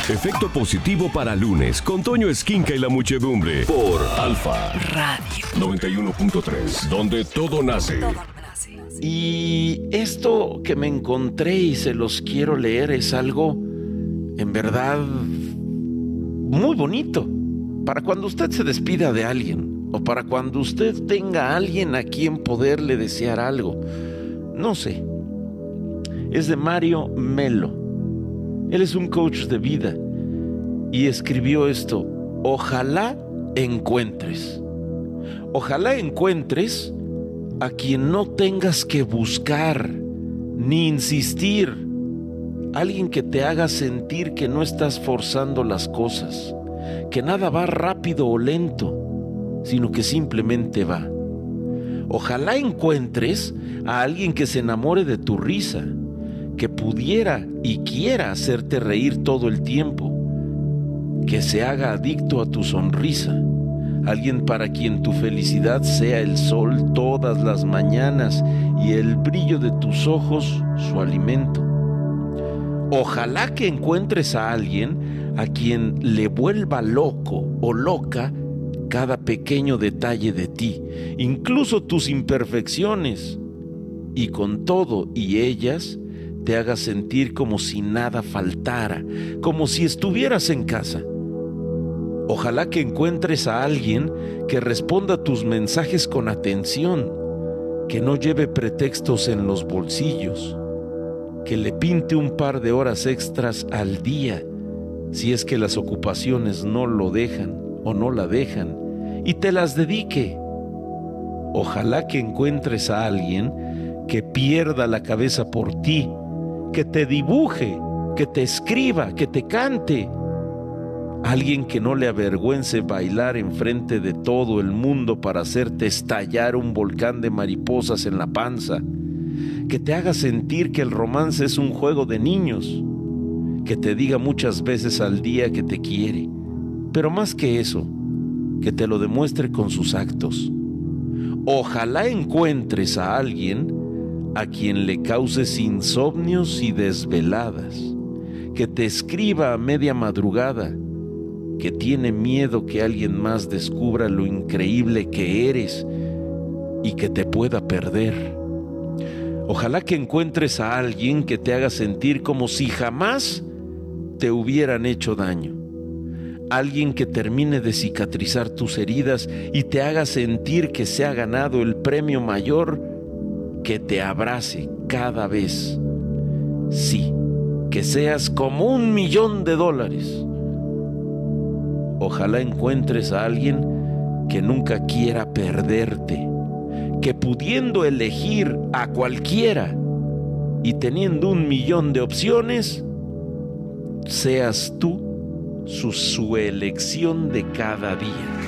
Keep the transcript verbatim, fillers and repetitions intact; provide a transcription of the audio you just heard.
Efecto positivo para lunes con Toño Esquinca y la muchedumbre por Alfa Radio noventa y uno punto tres, donde todo nace. Y esto que me encontré y se los quiero leer es algo en verdad muy bonito para cuando usted se despida de alguien o para cuando usted tenga a alguien a quien poderle desear algo. No sé. Es de Mario Melo. Él es un coach de vida y escribió esto: ojalá encuentres, ojalá encuentres a quien no tengas que buscar ni insistir, alguien que te haga sentir que no estás forzando las cosas, que nada va rápido o lento, sino que simplemente va. Ojalá encuentres a alguien que se enamore de tu risa, que pudiera y quiera hacerte reír todo el tiempo, que se haga adicto a tu sonrisa, alguien para quien tu felicidad sea el sol todas las mañanas y el brillo de tus ojos su alimento. Ojalá que encuentres a alguien a quien le vuelva loco o loca cada pequeño detalle de ti, incluso tus imperfecciones, y con todo y ellas te haga sentir como si nada faltara, como si estuvieras en casa. Ojalá que encuentres a alguien que responda a tus mensajes con atención, que no lleve pretextos en los bolsillos, que le pinte un par de horas extras al día, si es que las ocupaciones no lo dejan o no la dejan, y te las dedique. Ojalá que encuentres a alguien que pierda la cabeza por ti, que te dibuje, que te escriba, que te cante. Alguien que no le avergüence bailar enfrente de todo el mundo para hacerte estallar un volcán de mariposas en la panza. Que te haga sentir que el romance es un juego de niños. Que te diga muchas veces al día que te quiere. Pero más que eso, que te lo demuestre con sus actos. Ojalá encuentres a alguien a quien le causes insomnios y desveladas, que te escriba a media madrugada, que tiene miedo que alguien más descubra lo increíble que eres y que te pueda perder. Ojalá que encuentres a alguien que te haga sentir como si jamás te hubieran hecho daño. Alguien que termine de cicatrizar tus heridas y te haga sentir que se ha ganado el premio mayor, que te abrace cada vez. Sí, que seas como un millón de dólares. Ojalá encuentres a alguien que nunca quiera perderte, que pudiendo elegir a cualquiera y teniendo un millón de opciones, seas tú su, su elección de cada día.